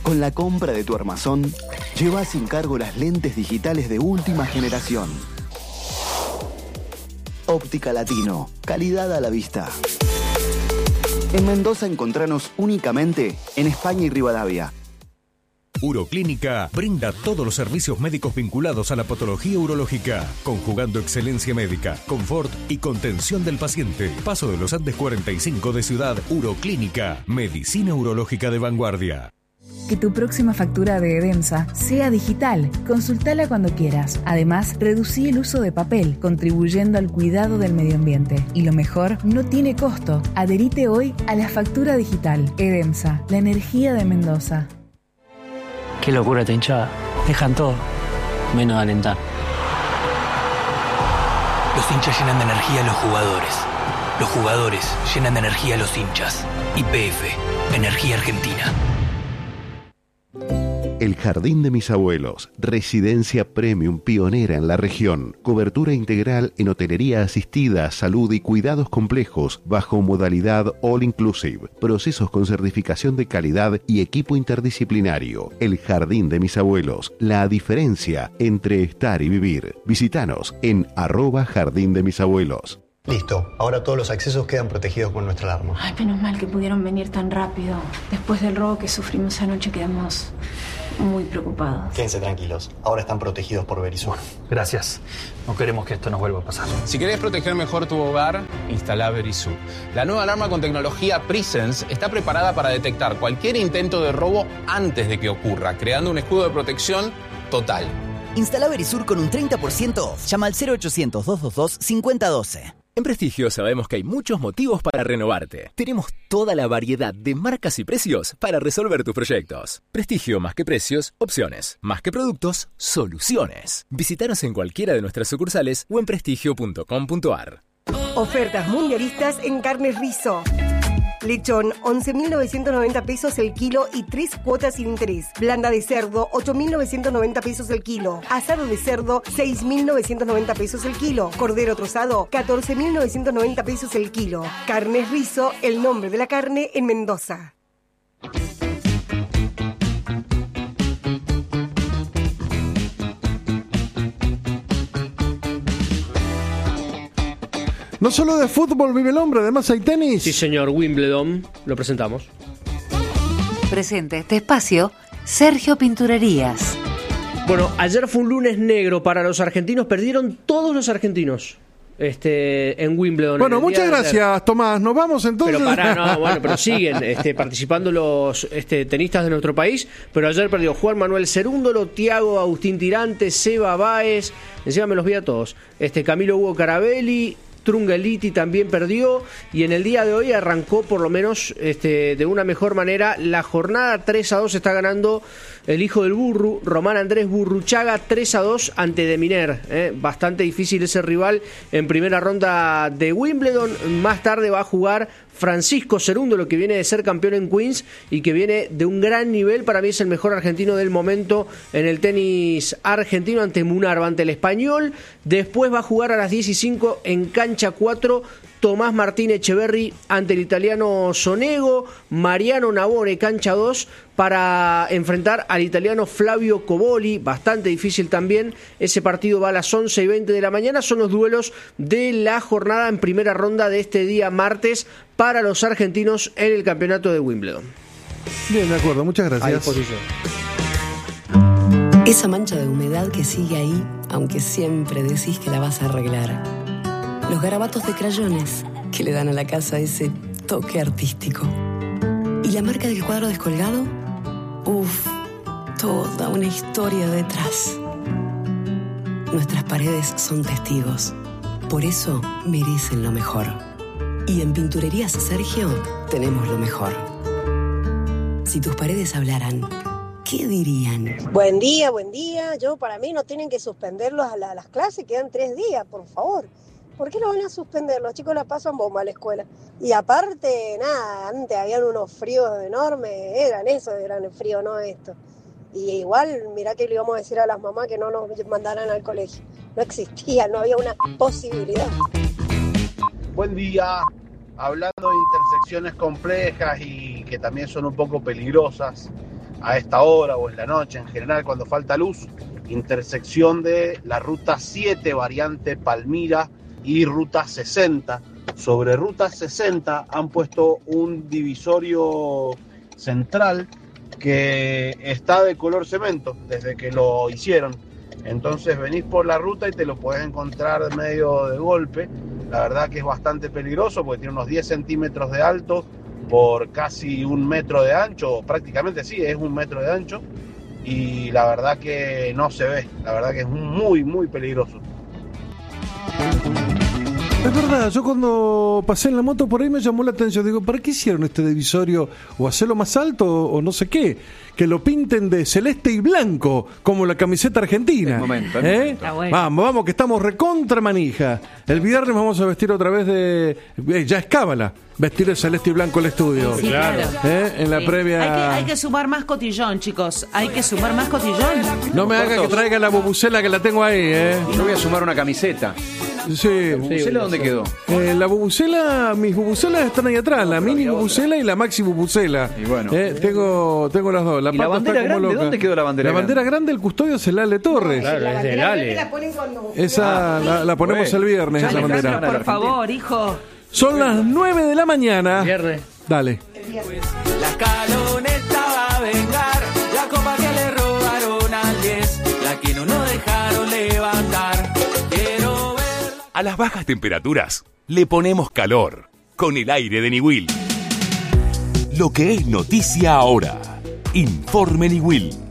Con la compra de tu armazón, lleva sin cargo las lentes digitales de última generación. Óptica Latino, calidad a la vista. En Mendoza encontranos únicamente en España y Rivadavia. Uroclínica brinda todos los servicios médicos vinculados a la patología urológica, conjugando excelencia médica, confort y contención del paciente. Paso de los Andes 45 de Ciudad. Uroclínica, medicina urológica de vanguardia. Que tu próxima factura de Edemsa sea digital. Consultala cuando quieras. Además, reducí el uso de papel, contribuyendo al cuidado del medio ambiente. Y lo mejor, no tiene costo. Adherite hoy a la factura digital. Edemsa, la energía de Mendoza. Qué locura esta hinchada. Dejan todo, menos de alentar. Los hinchas llenan de energía a los jugadores. Los jugadores llenan de energía a los hinchas. YPF, Energía Argentina. El Jardín de Mis Abuelos, residencia premium pionera en la región, cobertura integral en hotelería asistida, salud y cuidados complejos bajo modalidad all inclusive, procesos con certificación de calidad y equipo interdisciplinario. El Jardín de Mis Abuelos, la diferencia entre estar y vivir. Visítanos en @Jardín de Mis Abuelos. Listo, ahora todos los accesos quedan protegidos con nuestra alarma. Ay, menos mal que pudieron venir tan rápido. Después del robo que sufrimos anoche quedamos muy preocupados. Quédense tranquilos, ahora están protegidos por Verisur. Gracias. No queremos que esto nos vuelva a pasar. Si querés proteger mejor tu hogar, instalá Verisur. La nueva alarma con tecnología Presence está preparada para detectar cualquier intento de robo antes de que ocurra, creando un escudo de protección total. Instala Verisur con un 30% off. Llama al 0800-222-5012. En Prestigio sabemos que hay muchos motivos para renovarte. Tenemos toda la variedad de marcas y precios para resolver tus proyectos. Prestigio, más que precios, opciones. Más que productos, soluciones. Visítanos en cualquiera de nuestras sucursales o en prestigio.com.ar. Ofertas mundialistas en carnes Rizo. Lechón, 11.990 pesos el kilo y 3 cuotas sin interés. Blanda de cerdo, 8.990 pesos el kilo. Asado de cerdo, 6.990 pesos el kilo. Cordero trozado, 14.990 pesos el kilo. Carnes Rizo, el nombre de la carne en Mendoza. No solo de fútbol vive el hombre, además hay tenis. Sí, señor, Wimbledon, lo presentamos. Presente este espacio, Sergio Pinturerías. Bueno, ayer fue un lunes negro para los argentinos, perdieron todos los argentinos en Wimbledon. Bueno, muchas gracias, Tomás, nos vamos entonces. Pero siguen participando los tenistas de nuestro país, pero ayer perdió Juan Manuel Cerúndolo, Thiago Agustín Tirante, Seba Báez, encima me los vi a todos, Camilo Hugo Carabelli, Trungeliti también perdió, y en el día de hoy arrancó por lo menos de una mejor manera la jornada. 3-2 está ganando el hijo del Burru, Román Andrés Burruchaga, 3-2 ante Deminer. Bastante difícil ese rival en primera ronda de Wimbledon. Más tarde va a jugar Francisco Cerúndolo, que viene de ser campeón en Queens y que viene de un gran nivel. Para mí es el mejor argentino del momento en el tenis argentino, ante Munarva, ante el español. Después va a jugar a las 10:05 en cancha 4 Tomás Martín Echeverry ante el italiano Sonego. Mariano Navone, cancha 2, para enfrentar al italiano Flavio Coboli. Bastante difícil también. Ese partido va a las 11:20 de la mañana. Son los duelos de la jornada en primera ronda de este día martes para los argentinos en el campeonato de Wimbledon. Bien, de acuerdo, muchas gracias. A disposición. Esa mancha de humedad que sigue ahí, aunque siempre decís que la vas a arreglar. Los garabatos de crayones que le dan a la casa ese toque artístico. ¿Y la marca del cuadro descolgado? Uf, toda una historia detrás. Nuestras paredes son testigos. Por eso merecen lo mejor. Y en Pinturerías Sergio tenemos lo mejor. Si tus paredes hablaran, ¿qué dirían? Buen día. Para mí no tienen que suspenderlos a las clases, quedan 3 días, por favor. ¿Por qué lo van a suspender? Los chicos la pasan bomba a la escuela. Y aparte, nada, antes habían unos fríos enormes, eran el frío, no esto. Y igual, mirá que le íbamos a decir a las mamás que no nos mandaran al colegio. No existía, no había una posibilidad. Buen día. Hablando de intersecciones complejas y que también son un poco peligrosas, a esta hora o en la noche, en general cuando falta luz, intersección de la ruta 7, variante Palmira, y ruta 60. Sobre ruta 60 han puesto un divisorio central que está de color cemento desde que lo hicieron. Entonces venís por la ruta y te lo podés encontrar de medio de golpe. La verdad que es bastante peligroso porque tiene unos 10 centímetros de alto por casi 1 metro de ancho, prácticamente sí, es 1 metro de ancho, y la verdad que no se ve, la verdad que es muy, muy peligroso. Es verdad, yo cuando pasé en la moto por ahí me llamó la atención. Digo, ¿para qué hicieron este divisorio? ¿O hacerlo más alto o no sé qué? Que lo pinten de celeste y blanco, como la camiseta argentina. Momento. Bueno. Vamos, que estamos recontra manija. El viernes vamos a vestir otra vez de... ya es cábala, vestir de celeste y blanco el estudio. Sí, claro. En la previa... Hay que sumar más cotillón, chicos. Hay que sumar más cotillón. No me haga que traiga la bubucela que la tengo ahí, Yo voy a sumar una camiseta. Sí. ¿La bubucela dónde quedó? La bubucela, mis bubucelas están ahí atrás, la mini bubucela y la maxi bubucela. Y bueno. Tengo las dos. ¿Y la bandera grande? Loca. ¿Dónde quedó la bandera grande? La bandera grande, el custodio es el Ale Torres. Claro, es del Ale. Esa la ponemos el viernes, esa bandera. Por favor, hijo. Son las 9 de la mañana. Viernes. Dale. La escaloneta va a vengar, la copa que le robaron al 10, la que no nos dejaron levantar. Quiero ver. A las bajas temperaturas le ponemos calor con el aire de Niwil. Lo que es noticia ahora. Informe Niwil.